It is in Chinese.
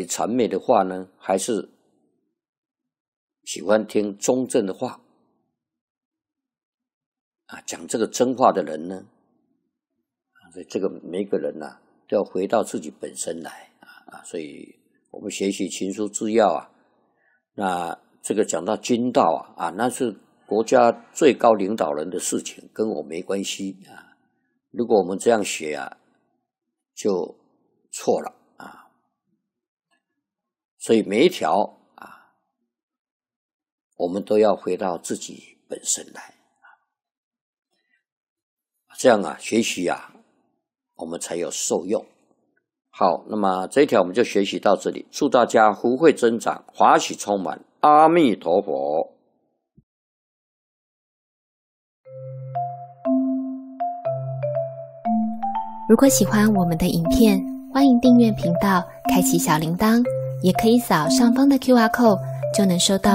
理谄媚的话呢，还是喜欢听中正的话？讲这个真话的人呢，所以这个每个人都要回到自己本身来所以我们学习群书治要那这个讲到君道那是国家最高领导人的事情，跟我没关系如果我们这样学就错了所以每一条我们都要回到自己本身来这样学习我们才有受用。好，那么这一条我们就学习到这里，祝大家福慧增长，华喜充满，阿弥陀佛。 如果喜欢我们的影片，欢迎订阅频道，开启小铃铛，也可以扫上方的 QR code，就能收到